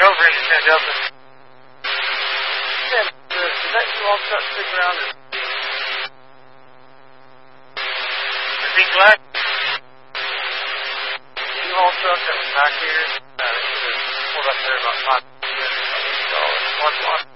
over and just gonna jump in. Yeah, does that U-Haul truck stick around? Repeat black. U-Haul truck that was back here. Pulled up there about 5 minutes. $1.